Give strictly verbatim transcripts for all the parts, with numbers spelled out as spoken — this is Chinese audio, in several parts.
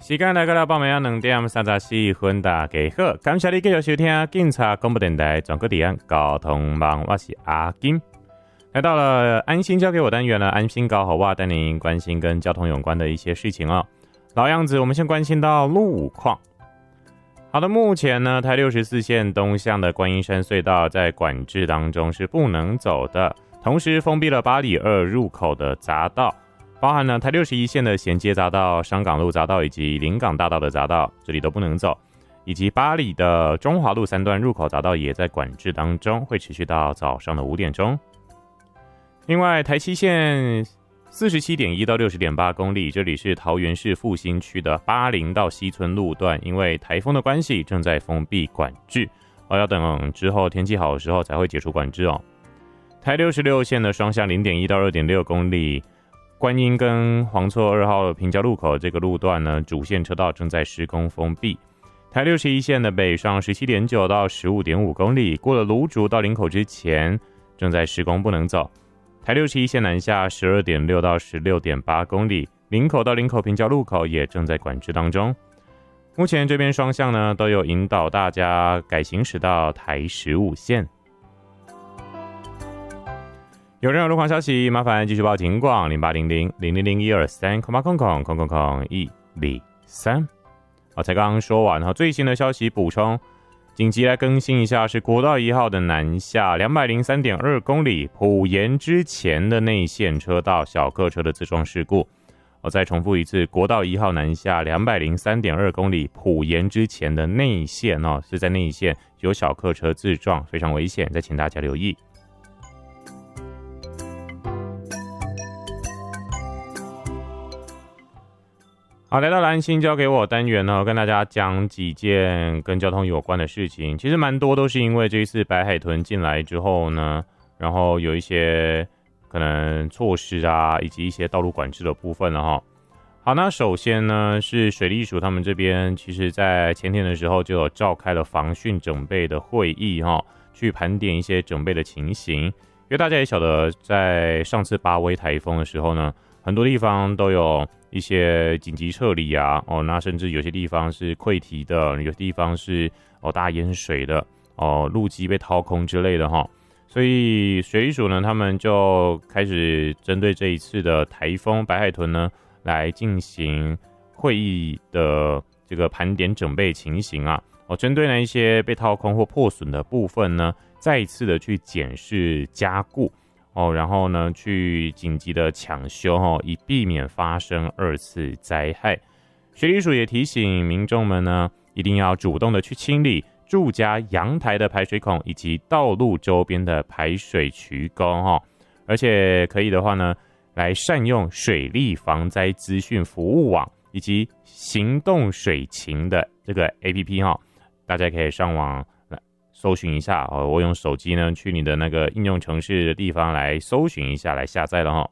时间来到了傍晚两点三十四分，大家好，感谢你继续收听警察广播电台全国治安交通网，我是阿金。来到了安心交给我单元了，安心搞好哇，带您关心跟交通有关的一些事情哦。老样子，我们先关心到路况。好的，目前呢，台六十四线东向的观音山隧道在管制当中是不能走的，同时封闭了八里二入口的匝道。包含了台六十一线的衔接匝道、商港路匝道以及临港大道的匝道，这里都不能走，以及八里的中华路三段入口匝道也在管制当中，会持续到早上的五点钟。另外，台七线四十七点一到六十点八公里，这里是桃园市复兴区的八零到西村路段，因为台风的关系正在封闭管制，哦，要等之后天气好的时候才会解除管制哦。台六十六线的双向零点一到二点六公里。观音跟黄厝二号平交路口这个路段呢，主线车道正在施工封闭。台六十一线的北上 十七点九到十五点五公里，过了芦竹到林口之前正在施工不能走。台六十一线南下 十二点六到十六点八公里，林口到林口平交路口也正在管制当中。目前这边双向呢都有引导大家改行驶到台十五线。有任何路况消息，麻烦继续报警广零八零零零零零一二三空八空空空空空一零三。好，才刚刚说完哈，最新的消息补充，紧急来更新一下，是国道一号的南下两百零三点二公里埔盐之前的内线车道小客车的自撞事故。我再重复一次，国道一号南下两百零三点二公里埔盐之前的内线哦，是在内线有小客车自撞，非常危险，再请大家留意。好，来到了安心交给我单元呢，跟大家讲几件跟交通有关的事情。其实蛮多都是因为这一次白海豚进来之后呢，然后有一些可能措施啊，以及一些道路管制的部分了哈。好，那首先呢是水利署他们这边，其实在前天的时候就有召开了防汛整备的会议哈，去盘点一些整备的情形。因为大家也晓得，在上次八威台风的时候呢，很多地方都有一些紧急撤离啊，哦，那甚至有些地方是溃堤的，有些地方是哦大淹水的，哦路基被掏空之类的哈，所以水利署呢，他们就开始针对这一次的台风白海豚呢，来进行会议的这个盘点整备情形啊，哦，针对那一些被掏空或破损的部分呢，再一次的去检视加固。哦，然后呢，去紧急的抢修哦，以避免发生二次灾害。水利署也提醒民众们呢，一定要主动的去清理住家阳台的排水孔以及道路周边的排水渠沟哈，而且可以的话呢，来善用水利防灾资讯服务网以及行动水情的这个 A P P 哈，大家可以上网搜寻一下哦，我用手机呢去你的那个应用程式的地方来搜寻一下，来下载了哈。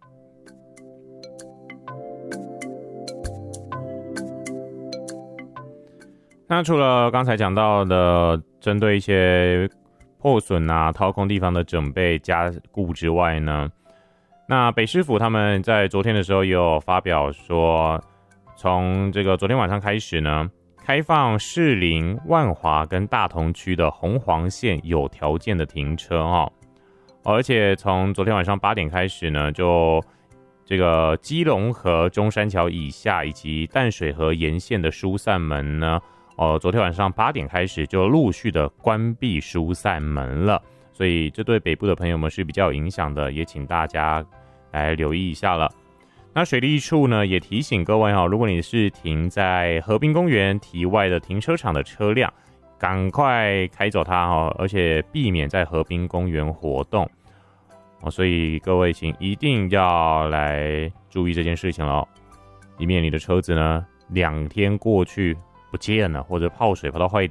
那除了刚才讲到的针对一些破损啊、掏空地方的整备加固之外呢，那北市府他们在昨天的时候也有发表说，从这个昨天晚上开始呢，开放士林、万华跟大同区的红黄线有条件的停车哈，而且从昨天晚上八点开始呢，就这个基隆河中山桥以下以及淡水河沿线的疏散门呢，哦，昨天晚上八点开始就陆续的关闭疏散门了，所以这对北部的朋友们是比较有影响的，也请大家来留意一下了。那水利处呢也提醒各位哈，如果你是停在河滨公园堤外的停车场的车辆，赶快开走它哈，而且避免在河滨公园活动哦。所以各位请一定要来注意这件事情了，以免你的车子呢两天过去不见了，或者泡水泡到坏掉。